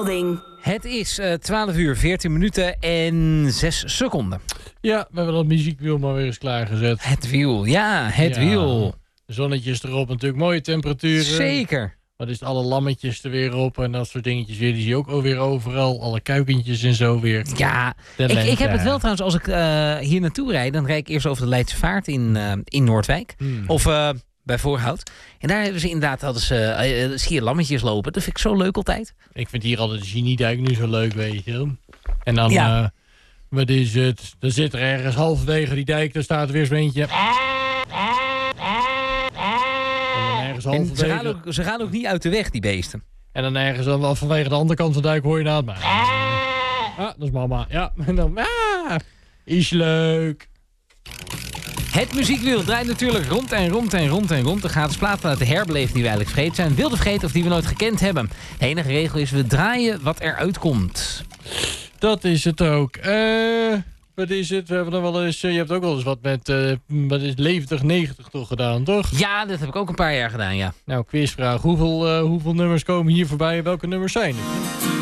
melding. Het is 12 uur, 14 minuten en 6 seconden. Ja, we hebben dat muziekwiel maar weer eens klaargezet. Het wiel, ja, het wiel. De zonnetjes erop, natuurlijk mooie temperaturen. Zeker. Wat is het, alle lammetjes er weer op en dat soort dingetjes weer. Die zie je ook alweer overal. Alle kuikentjes en zo weer. Ja, ik heb het wel trouwens, als ik hier naartoe rijd, dan rijd ik eerst over de Leidse Vaart in Noordwijk. Of bij Voorhout. En daar hebben ze inderdaad, zie je lammetjes lopen. Dat vind ik zo leuk altijd. Ik vind hier altijd de Geniedijk nu zo leuk, weet je. En dan, wat is het? Dan zit er ergens halverwege die dijk, daar staat er weer zo'n eentje. En ze gaan ook niet uit de weg, die beesten. En dan ergens vanwege de andere kant van de dijk hoor je na het maar. Dat is mama. Ja, en dan is leuk. Het muziekwiel draait natuurlijk rond en rond en rond en rond. De gratis platen laten herbeleven die we eigenlijk vergeten zijn. Wilde vergeten of die we nooit gekend hebben. De enige regel is, we draaien wat eruit komt. Dat is het ook. Wat is het? We hebben dan wel eens, je hebt ook wel eens wat met wat is 90 toch gedaan, toch? Ja, dat heb ik ook een paar jaar gedaan, ja. Nou, quizvraag. Hoeveel nummers komen hier voorbij en welke nummers zijn het?